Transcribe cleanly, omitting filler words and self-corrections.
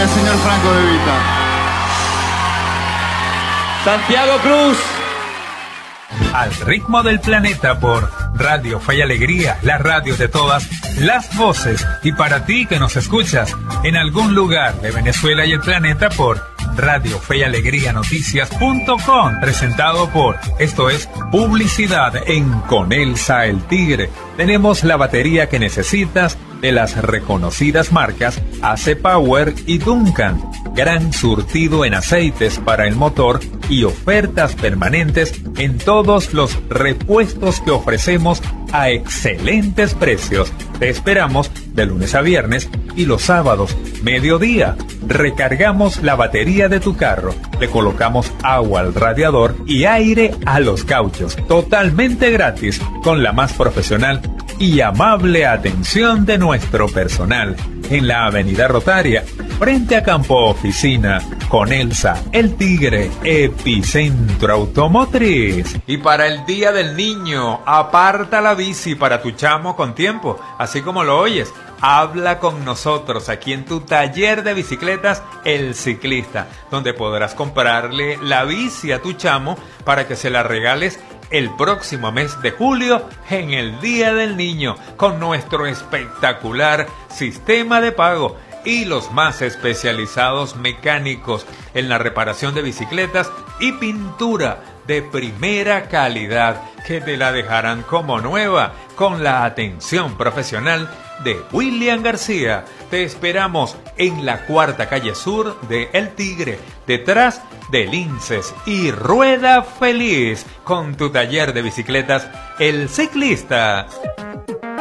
el señor Franco De Vita. Santiago Cruz. Al ritmo del planeta por Radio Fe y Alegría, la radio de todas las voces. Y para ti que nos escuchas en algún lugar de Venezuela y el planeta por Radio Fe y Alegría Noticias.com, presentado por, esto es publicidad en Conelsa el Tigre. Tenemos la batería que necesitas de las reconocidas marcas AC Power y Duncan. Gran surtido en aceites para el motor y ofertas permanentes en todos los repuestos que ofrecemos a excelentes precios. Te esperamos de lunes a viernes y los sábados, mediodía. Recargamos la batería de tu carro, le colocamos agua al radiador y aire a los cauchos, totalmente gratis, con la más profesional y amable atención de nuestro personal. En la Avenida Rotaria, frente a Campo Oficina, Conelsa, El Tigre, Epicentro Automotriz. Y para el Día del Niño, aparta la bici para tu chamo con tiempo, así como lo oyes. Habla con nosotros aquí en tu taller de bicicletas El Ciclista, donde podrás comprarle la bici a tu chamo para que se la regales el próximo mes de julio en el Día del Niño, con nuestro espectacular sistema de pago y los más especializados mecánicos en la reparación de bicicletas y pintura de primera calidad, que te la dejarán como nueva con la atención profesional de William García. Te esperamos en la 4ª calle sur de El Tigre, detrás de Linces, y rueda feliz con tu taller de bicicletas El Ciclista.